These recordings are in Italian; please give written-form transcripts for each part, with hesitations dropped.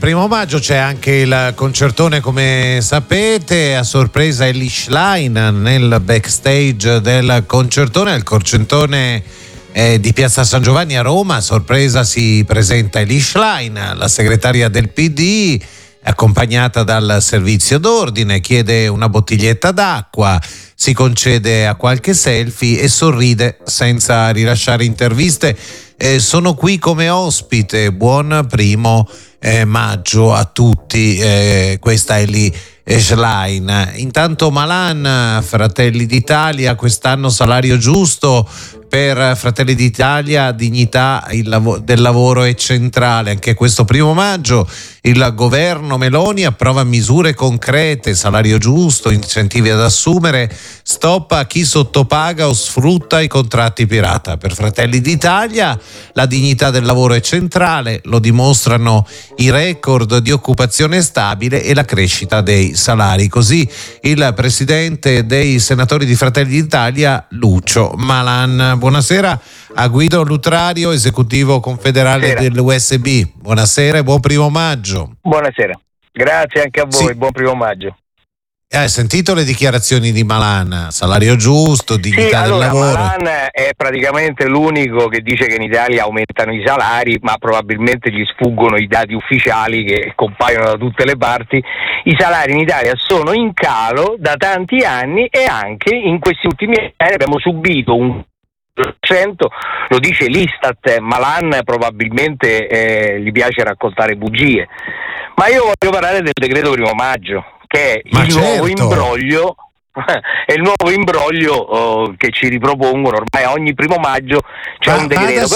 primo maggio c'è anche il concertone, come sapete. A sorpresa Elly Schlein nel backstage del concertone. Il concertone di Piazza San Giovanni a Roma. A sorpresa si presenta Elly Schlein, la segretaria del PD, accompagnata dal servizio d'ordine, chiede una bottiglietta d'acqua, si concede a qualche selfie e sorride senza rilasciare interviste. Sono qui come ospite, buon primo maggio a tutti, questa è Elly Schlein. Intanto Malan, Fratelli d'Italia, quest'anno salario giusto. Per Fratelli d'Italia dignità del lavoro è centrale. Anche questo primo maggio il governo Meloni approva misure concrete: salario giusto, incentivi ad assumere, stop a chi sottopaga o sfrutta i contratti pirata. Per Fratelli d'Italia la dignità del lavoro è centrale, lo dimostrano i record di occupazione stabile e la crescita dei salari. Così il presidente dei senatori di Fratelli d'Italia, Lucio Malan. Buonasera a Guido Lutrario, esecutivo confederale dell'USB. Buonasera e buon primo maggio. Buonasera, grazie anche a voi, buon primo maggio. Hai sentito le dichiarazioni di Malan? Salario giusto, dignità del lavoro. Malan è praticamente l'unico che dice che in Italia aumentano i salari, ma probabilmente gli sfuggono i dati ufficiali che compaiono da tutte le parti. I salari in Italia sono in calo da tanti anni e anche in questi ultimi anni abbiamo subito un 100%, lo dice l'Istat. Malan probabilmente gli piace raccontare bugie, ma io voglio parlare del decreto primo maggio, che è nuovo imbroglio. È il nuovo imbroglio che ci ripropongono ormai ogni primo maggio. C'è un decreto.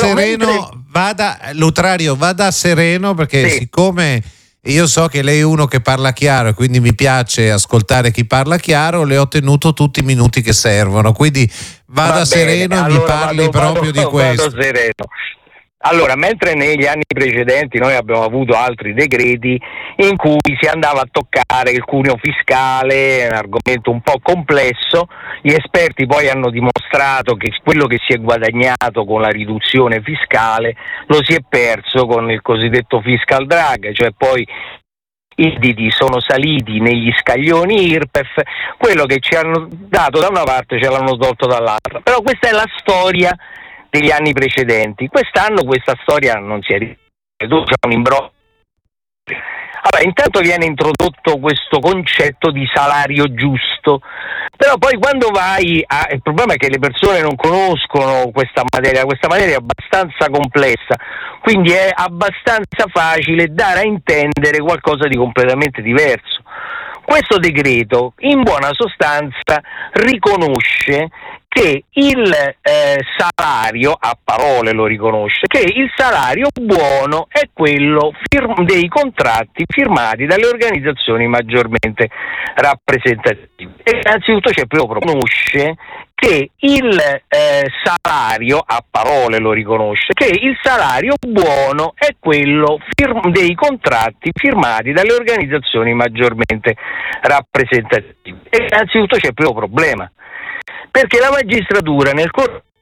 Lutrario, vada sereno, perché siccome io so che lei è uno che parla chiaro e quindi mi piace ascoltare chi parla chiaro, le ho tenuto tutti i minuti che servono, quindi vada sereno e mi parli proprio di questo. Vado sereno. Allora, mentre negli anni precedenti noi abbiamo avuto altri decreti in cui si andava a toccare il cuneo fiscale, un argomento un po' complesso, gli esperti poi hanno dimostrato che quello che si è guadagnato con la riduzione fiscale lo si è perso con il cosiddetto fiscal drag, cioè poi i redditi sono saliti negli scaglioni IRPEF, quello che ci hanno dato da una parte ce l'hanno tolto dall'altra. Però questa è la storia degli anni precedenti. Quest'anno questa storia non si è ripetuta, c'è un imbroglio. Allora, intanto viene introdotto questo concetto di salario giusto, però poi quando il problema è che le persone non conoscono questa materia è abbastanza complessa, quindi è abbastanza facile dare a intendere qualcosa di completamente diverso. Questo decreto in buona sostanza riconosce che il salario, a parole lo riconosce, che il salario buono è quello dei contratti firmati dalle organizzazioni maggiormente rappresentative. E innanzitutto riconosce che il salario, a parole lo riconosce, che il salario buono è quello dei contratti firmati dalle organizzazioni maggiormente rappresentative. E innanzitutto c'è il primo problema, perché la magistratura nel corso